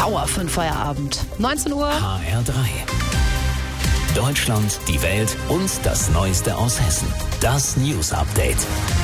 Trauer für den Feierabend. 19 Uhr. HR3. Deutschland, die Welt und das Neueste aus Hessen. Das News Update.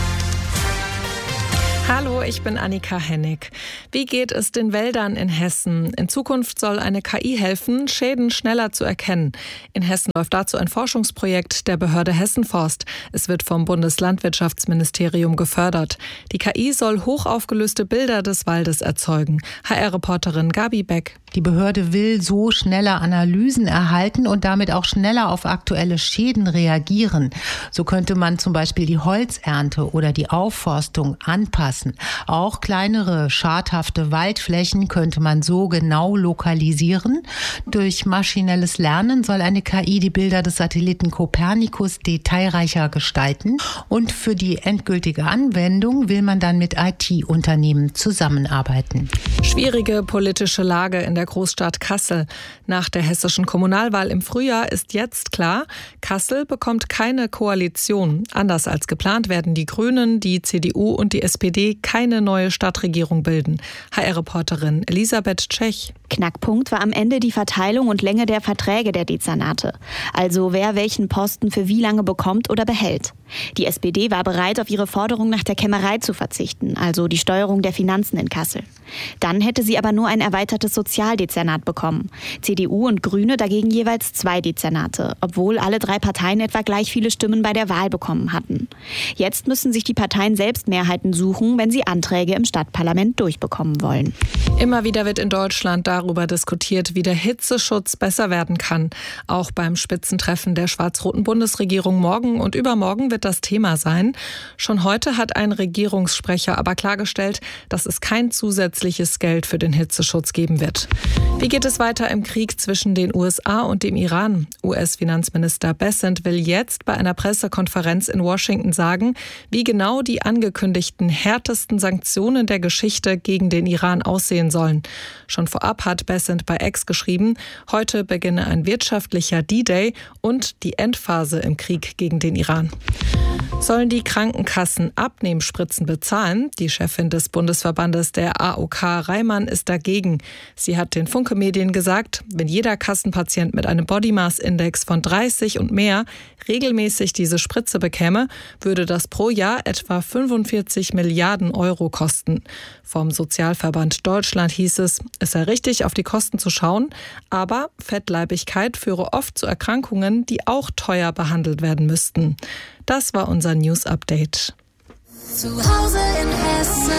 Hallo, ich bin Annika Hennig. Wie geht es den Wäldern in Hessen? In Zukunft soll eine KI helfen, Schäden schneller zu erkennen. In Hessen läuft dazu ein Forschungsprojekt der Behörde Hessenforst. Es wird vom Bundeslandwirtschaftsministerium gefördert. Die KI soll hochaufgelöste Bilder des Waldes erzeugen. HR-Reporterin Gabi Beck. Die Behörde will so schneller Analysen erhalten und damit auch schneller auf aktuelle Schäden reagieren. So könnte man zum Beispiel die Holzernte oder die Aufforstung anpassen. Auch kleinere, schadhafte Waldflächen könnte man so genau lokalisieren. Durch maschinelles Lernen soll eine KI die Bilder des Satelliten Copernicus detailreicher gestalten. Und für die endgültige Anwendung will man dann mit IT-Unternehmen zusammenarbeiten. Schwierige politische Lage in der Großstadt Kassel. Nach der hessischen Kommunalwahl im Frühjahr ist jetzt klar, Kassel bekommt keine Koalition. Anders als geplant werden die Grünen, die CDU und die SPD keine neue Stadtregierung bilden. HR-Reporterin Elisabeth Tschech. Knackpunkt war am Ende die Verteilung und Länge der Verträge der Dezernate. Also wer welchen Posten für wie lange bekommt oder behält. Die SPD war bereit, auf ihre Forderung nach der Kämmerei zu verzichten, also die Steuerung der Finanzen in Kassel. Dann hätte sie aber nur ein erweitertes Sozialdezernat bekommen. CDU und Grüne dagegen jeweils 2 Dezernate, obwohl alle 3 Parteien etwa gleich viele Stimmen bei der Wahl bekommen hatten. Jetzt müssen sich die Parteien selbst Mehrheiten suchen, wenn sie Anträge im Stadtparlament durchbekommen wollen. Immer wieder wird in Deutschland darüber diskutiert, wie der Hitzeschutz besser werden kann. Auch beim Spitzentreffen der schwarz-roten Bundesregierung morgen und übermorgen wird das Thema sein. Schon heute hat ein Regierungssprecher aber klargestellt, dass es kein zusätzliches Geld für den Hitzeschutz geben wird. Wie geht es weiter im Krieg zwischen den USA und dem Iran? US-Finanzminister Bessent will jetzt bei einer Pressekonferenz in Washington sagen, wie genau die angekündigten härtesten Sanktionen der Geschichte gegen den Iran aussehen sollen. Schon vorab hat Bessent bei X geschrieben, heute beginne ein wirtschaftlicher D-Day und die Endphase im Krieg gegen den Iran. Sollen die Krankenkassen Abnehmspritzen bezahlen? Die Chefin des Bundesverbandes der AOK Reimann ist dagegen. Sie hat den Funke Medien gesagt, wenn jeder Kassenpatient mit einem Body Mass Index von 30 und mehr regelmäßig diese Spritze bekäme, würde das pro Jahr etwa 45 Milliarden Euro kosten. Vom Sozialverband Deutschland hieß es sei richtig, auf die Kosten zu schauen, aber Fettleibigkeit führe oft zu Erkrankungen, die auch teuer behandelt werden müssten. Das war unser News Update. Zu Hause in Hessen.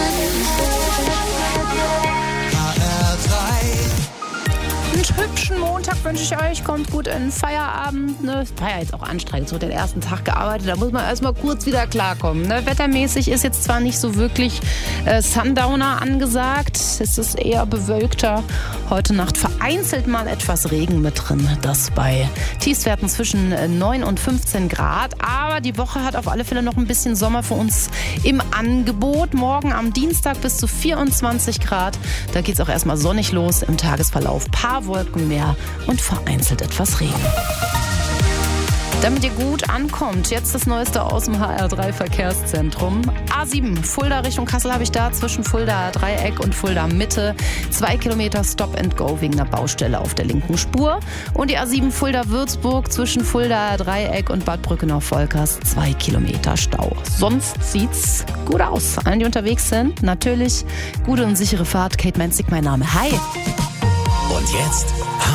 Einen hübschen Montag wünsche ich euch. Kommt gut in den Feierabend. Ne? War ja jetzt auch anstrengend, so den ersten Tag gearbeitet. Da muss man erstmal kurz wieder klarkommen. Ne? Wettermäßig ist jetzt zwar nicht so wirklich Sundowner angesagt. Es ist eher bewölkter. Heute Nacht vereinzelt mal etwas Regen mit drin. Das bei Tiefstwerten zwischen 9 und 15 Grad. Aber die Woche hat auf alle Fälle noch ein bisschen Sommer für uns im Angebot. Morgen am Dienstag bis zu 24 Grad. Da geht es auch erstmal sonnig los im Tagesverlauf. Paar Wolken mehr und vereinzelt etwas Regen. Damit ihr gut ankommt, jetzt das Neueste aus dem HR3 Verkehrszentrum. A7, Fulda Richtung Kassel habe ich da, zwischen Fulda Dreieck und Fulda Mitte. 2 Kilometer Stop and Go wegen der Baustelle auf der linken Spur. Und die A7 Fulda Würzburg zwischen Fulda Dreieck und Bad Brückenau-Volkers. 2 Kilometer Stau. Sonst sieht's gut aus. Allen, die unterwegs sind, natürlich gute und sichere Fahrt. Kate Menzig, mein Name. Hi! Und jetzt